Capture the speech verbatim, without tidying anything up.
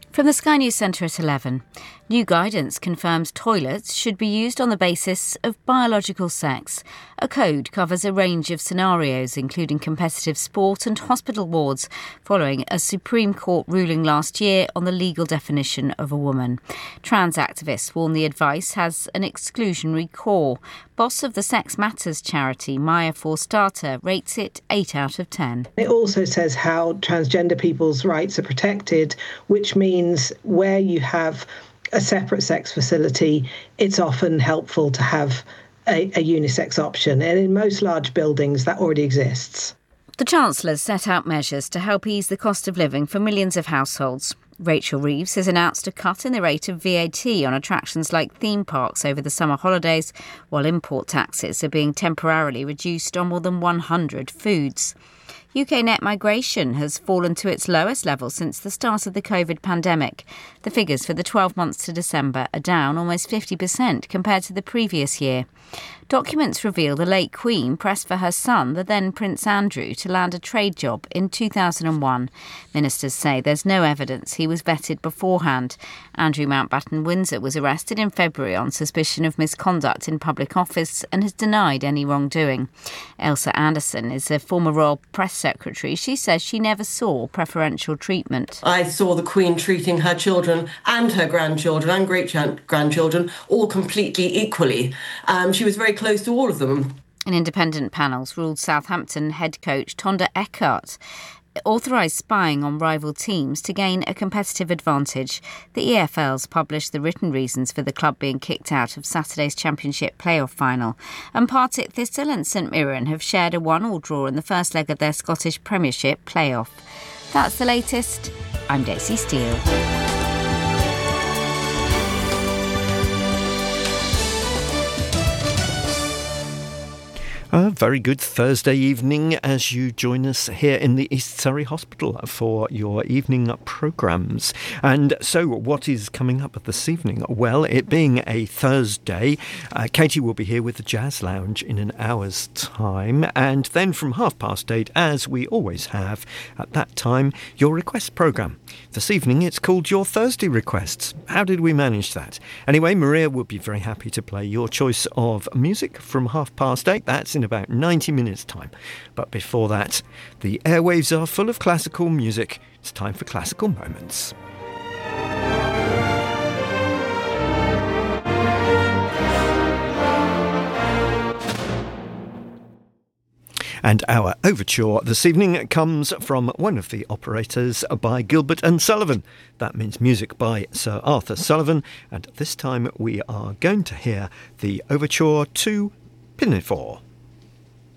From the Sky News Centre at eleven. New guidance confirms toilets should be used on the basis of biological sex. A code covers a range of scenarios, including competitive sport and hospital wards, following a Supreme Court ruling last year on the legal definition of a woman. Trans activists warn the advice has an exclusionary core. Boss of the Sex Matters charity, Maya Forstater, rates it eight out of ten. It also says how transgender people's rights are protected, which means where you have a separate sex facility, it's often helpful to have a, a unisex option. And in most large buildings, that already exists. The Chancellor's set out measures to help ease the cost of living for millions of households. Rachel Reeves has announced a cut in the rate of V A T on attractions like theme parks over the summer holidays, while import taxes are being temporarily reduced on more than one hundred foods. U K net migration has fallen to its lowest level since the start of the COVID pandemic. The figures for the twelve months to December are down almost fifty percent compared to the previous year. Documents reveal the late Queen pressed for her son, the then Prince Andrew, to land a trade job in two thousand one. Ministers say there's no evidence he was vetted beforehand. Andrew Mountbatten Windsor was arrested in February on suspicion of misconduct in public office and has denied any wrongdoing. Elsa Anderson is a former royal press secretary. She says she never saw preferential treatment. I saw the Queen treating her children and her grandchildren and great-grandchildren all completely equally. Um, she was very close to all of them. An independent panel's ruled Southampton head coach Tonda Eckhart authorised spying on rival teams to gain a competitive advantage. The E F L's published the written reasons for the club being kicked out of Saturday's Championship playoff final. And Partick Thistle and St Mirren have shared a one-all draw in the first leg of their Scottish Premiership playoff. That's the latest. I'm Daisy Steele. A very good Thursday evening as you join us here in the East Surrey Hospital for your evening programmes. And so what is coming up this evening? Well, it being a Thursday, uh, Katie will be here with the Jazz Lounge in an hour's time. And then from half past eight, as we always have at that time, your request programme. This evening it's called Your Thursday Requests. How did we manage that? Anyway, Maria will be very happy to play your choice of music from half past eight. That's in about ninety minutes time. But before that, the airwaves are full of classical music. It's time for Classical Moments. And our overture this evening comes from one of the operators by Gilbert and Sullivan. That means music by Sir Arthur Sullivan. And this time we are going to hear the overture to Pinafore.